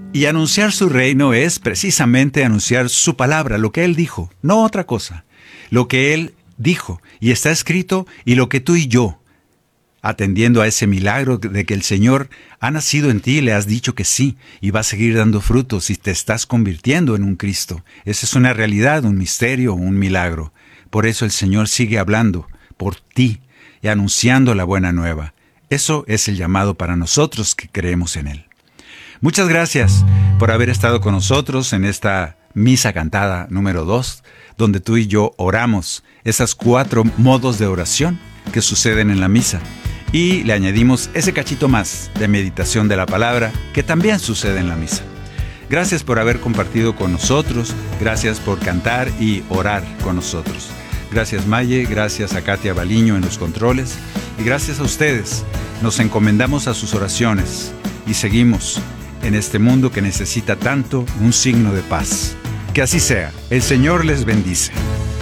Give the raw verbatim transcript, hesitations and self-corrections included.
Y anunciar su reino es precisamente anunciar su palabra, lo que Él dijo, no otra cosa. Lo que Él dijo y está escrito y lo que tú y yo, atendiendo a ese milagro de que el Señor ha nacido en ti, le has dicho que sí y va a seguir dando frutos y te estás convirtiendo en un Cristo. Esa es una realidad, un misterio, un milagro. Por eso el Señor sigue hablando por ti y anunciando la buena nueva. Eso es el llamado para nosotros que creemos en Él. Muchas gracias por haber estado con nosotros en esta misa cantada número dos, donde tú y yo oramos esas cuatro modos de oración que suceden en la misa. Y le añadimos ese cachito más de meditación de la palabra que también sucede en la misa. Gracias por haber compartido con nosotros, gracias por cantar y orar con nosotros. Gracias Maye, gracias a Katia Baliño en los controles y gracias a ustedes. Nos encomendamos a sus oraciones y seguimos en este mundo que necesita tanto un signo de paz. Que así sea. El Señor les bendice.